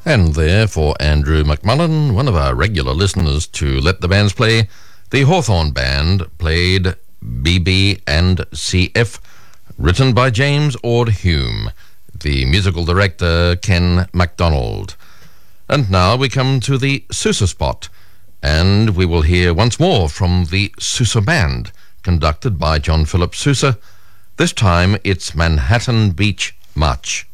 And there for Andrew McMullen, one of our regular listeners to Let the Bands Play, the Hawthorne Band played BB and CF, written by James Ord Hume, the musical director Ken MacDonald. And now we come to the Sousa spot, and we will hear once more from the Sousa Band, conducted by John Philip Sousa. This time it's Manhattan Beach March.